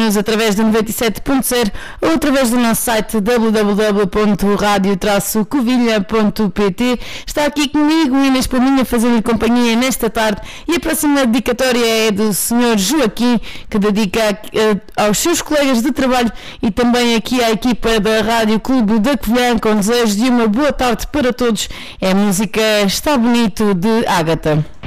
ouve-nos através do 97.0 ou através do nosso site www.radio-covilha.pt. Está aqui comigo Inês Palminha a fazer-lhe companhia nesta tarde, e a próxima dedicatória é do Sr. Joaquim, que dedica aos seus colegas de trabalho e também aqui à equipa da Rádio Clube da Covilhã, com desejo de uma boa tarde para todos. É a música Está Bonito, de Ágata.